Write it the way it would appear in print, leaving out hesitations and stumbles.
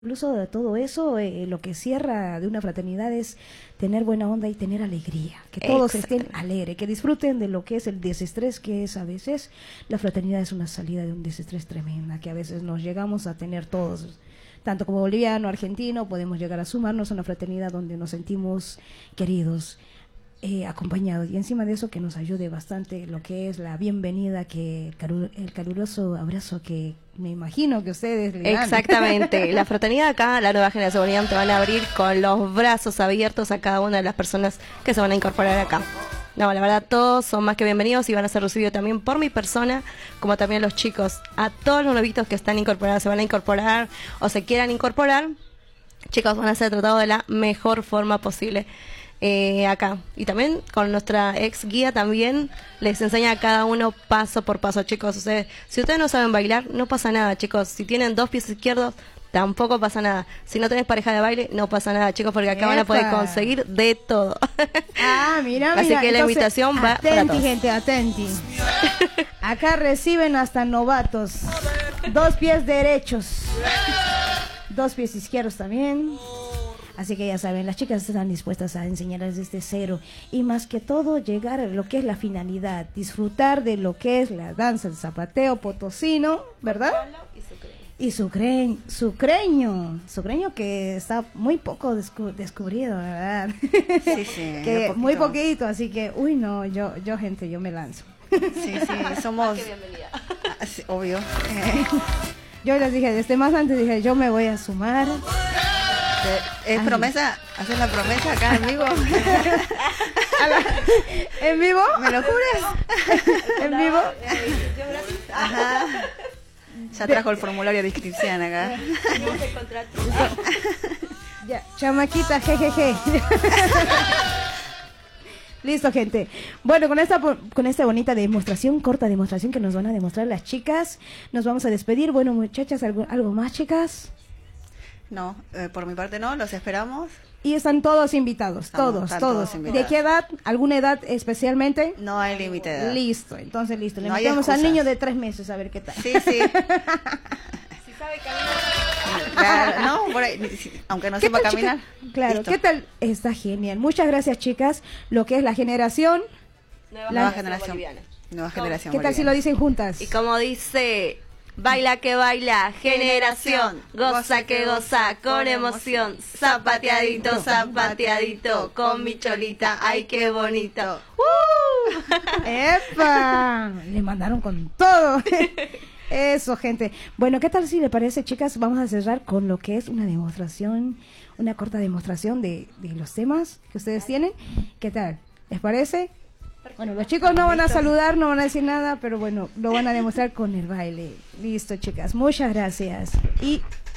Incluso de todo eso, lo que cierra de una fraternidad es tener buena onda y tener alegría, que todos estén alegres, que disfruten de lo que es el desestrés, que es a veces, la fraternidad es una salida de un desestrés tremenda, que a veces nos llegamos a tener todos, tanto como boliviano, argentino, podemos llegar a sumarnos a una fraternidad donde nos sentimos queridos, acompañados, y encima de eso que nos ayude bastante lo que es la bienvenida, que el caluroso abrazo que me imagino que ustedes le dan. Exactamente, la fraternidad acá, la nueva generación te van a abrir con los brazos abiertos a cada una de las personas que se van a incorporar acá. No, la verdad todos son más que bienvenidos y van a ser recibidos también por mi persona, como también los chicos. A todos los novitos que están incorporados, se van a incorporar o se quieran incorporar, chicos, van a ser tratados de la mejor forma posible. Acá, y también con nuestra ex guía también les enseña a cada uno paso por paso, chicos. Si ustedes no saben bailar, no pasa nada, chicos. Si tienen dos pies izquierdos, tampoco pasa nada. Si no tenés pareja de baile, no pasa nada, chicos, porque acá van a poder conseguir de todo. Mira, así que la invitación va para todos. Gente, atenti. Acá reciben hasta novatos, dos pies derechos, dos pies izquierdos también. Así que ya saben, las chicas están dispuestas a enseñarles desde cero y más que todo llegar a lo que es la finalidad, disfrutar de lo que es la danza, el zapateo potosino, ¿verdad? Y sucreño que está muy poco descubrido, ¿verdad? Sí, que muy poquito, así que, uy no, yo gente, yo me lanzo. Sí, somos... Sí, obvio. Yo les dije, desde más antes dije, yo me voy a sumar. ¿Es promesa? ¿Haces la promesa acá en vivo? ¿En vivo? ¿Me lo juras? ¿En vivo? Ajá. Ya trajo el formulario de inscripción acá. Ya, chamaquita, jejeje. Listo, gente. Bueno, con esta bonita demostración, corta demostración que nos van a demostrar las chicas, nos vamos a despedir. Bueno, muchachas, ¿algo más, chicas? No, por mi parte no, los esperamos. Y están todos invitados, todos. Invitados. ¿De qué edad? ¿Alguna edad especialmente? No hay límite de edad. Listo, entonces listo. Le No metemos al niño de 3 meses a ver qué tal. Sí. Si sabe caminar. Claro, no, por ahí, aunque no sepa caminar. Claro, listo. ¿qué tal? Está genial. Muchas gracias, chicas. Lo que es la generación. Nueva generación. Nueva generación. ¿Qué tal si lo dicen juntas? Y como dice... Baila que baila, generación, goza que goza, con emoción, zapateadito, zapateadito, con mi cholita, ay qué bonito. ¡Epa! Le mandaron con todo. Eso, gente. Bueno, ¿qué tal si le parece, chicas? Vamos a cerrar con lo que es una demostración, una corta demostración de los temas que ustedes tienen. ¿Qué tal? ¿Les parece? Bueno, los chicos no van a saludar, no van a decir nada, pero bueno, lo van a demostrar con el baile. Listo, chicas, muchas gracias. Y